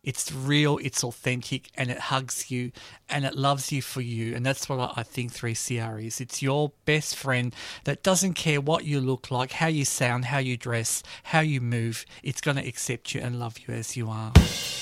It's real, it's authentic, and it hugs you and it loves you for you. And that's what I think 3CR is. It's your best friend that doesn't care what you look like, how you sound, how you dress, how you move. It's going to accept you and love you as you are.